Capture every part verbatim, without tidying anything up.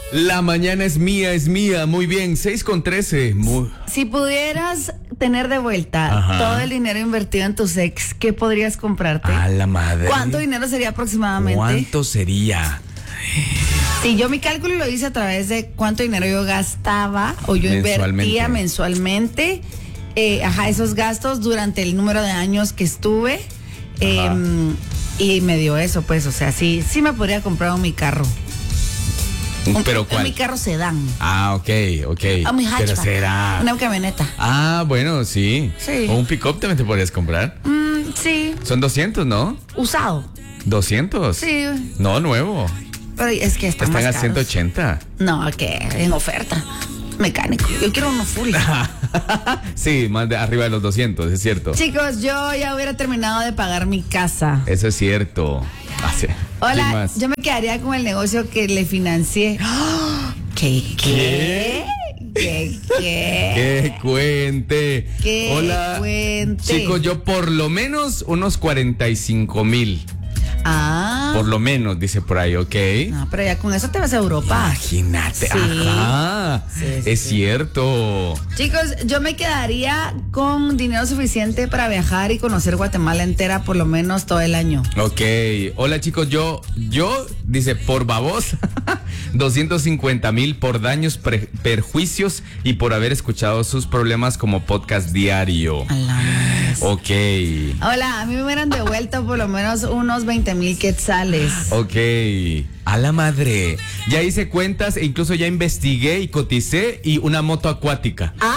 La mañana es mía, es mía. Muy bien, seis con trece. Muy... Si pudieras tener de vuelta Ajá. todo el dinero invertido en tus ex, ¿qué podrías comprarte? A la madre. ¿Cuánto dinero sería aproximadamente? ¿Cuánto sería? Sí, yo mi cálculo lo hice a través de cuánto dinero yo gastaba o yo Mensualmente. invertía mensualmente. Eh, ajá, esos gastos durante el número de años que estuve. Eh, y me dio eso, pues, o sea, sí, sí me podría comprar un mi carro. Un, ¿Pero un, cuál? mi carro sedán. Ah, ok, ok. A mi Pero hatchback. será... Una camioneta. Ah, bueno, sí. Sí. O un pick-up también te podrías comprar. Mm, sí, Son doscientos, ¿no? usado. ¿doscientos? Sí, No, nuevo. pero es que están, Están más a caros. ciento ochenta. No, que en oferta. Mecánico. Yo quiero uno full. Sí, más de arriba de los doscientos, es cierto. Chicos, yo ya hubiera terminado de pagar mi casa. Eso es cierto. Ah, sí. ¿Quién Hola, más? yo me quedaría con el negocio que le financié. ¿Qué? ¿Qué? ¿Qué? ¿Qué? Que cuente. Que Hola. cuente. Chicos, yo por lo menos unos cuarenta y cinco mil. Ah. Por lo menos, dice por ahí, ¿ok? No, pero ya con eso te vas a Europa. Imagínate. Sí. Ajá. Sí, sí, es sí. cierto. Chicos, yo me quedaría con dinero suficiente para viajar y conocer Guatemala entera por lo menos todo el año. Ok. Hola, chicos, yo, yo, dice, por babosa, doscientos cincuenta mil por daños, pre- perjuicios y por haber escuchado sus problemas como podcast diario. A la vez. Ok. Hola, a mí me hubieran devuelto por lo menos unos veinte mil quetzales. Ok. A la madre. Ya hice cuentas e incluso ya investigué y coticé y una moto acuática. ¿Ah?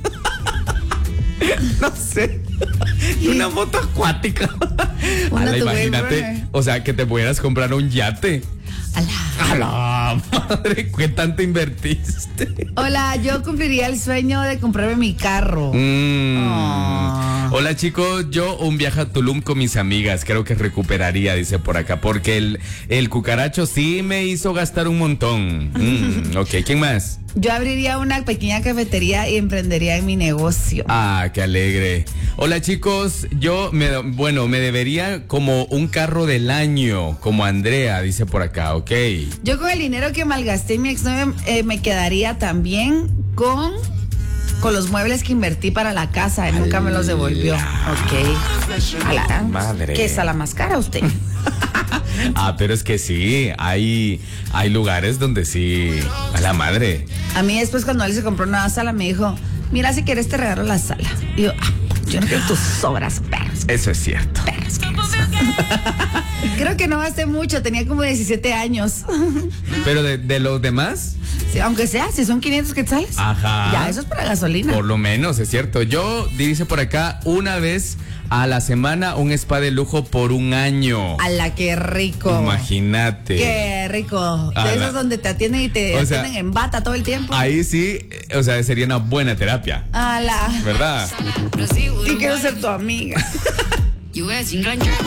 No sé. Y una moto acuática. Una Ala, tu imagínate. waiver. O sea, que te pudieras comprar un yate. A la- A la madre, ¿qué tanto invertiste? Hola, yo cumpliría el sueño de comprarme mi carro. Mm. Oh. Hola chicos, yo un viaje a Tulum con mis amigas, creo que recuperaría, dice por acá, porque el, el cucaracho sí me hizo gastar un montón. Mm, ok, ¿quién más? Yo abriría una pequeña cafetería y emprendería en mi negocio. Ah, qué alegre. Hola chicos, yo me, bueno, me debería como un carro del año, como Andrea, dice por acá, ok. Yo con el dinero que malgasté en mi exnovio eh, me quedaría también con, con los muebles que invertí para la casa. Él nunca me los devolvió. Ok. A la madre. ¿Qué es a la más cara usted? Ah, pero es que sí, hay, hay lugares donde sí, a la madre. A mí después cuando él se compró una sala me dijo, mira, si quieres te regalo la sala. Y yo, ah, yo no quiero tus sobras, perros. Eso es cierto. Perros, perros. Creo que no gasté mucho, tenía como diecisiete años. Pero de, de los demás, Sí, aunque sea, si son quinientos quetzales. ajá. Ya, eso es para gasolina. Por lo menos, es cierto. Yo, dice por acá, una vez a la semana un spa de lujo por un año. A la que rico. Imagínate. Qué rico. A De la- esos donde te atienden y te O sea, atienden en bata todo el tiempo. Ahí sí, eh, o sea, sería una buena terapia, A la. ¿verdad? Y quiero ser tu amiga.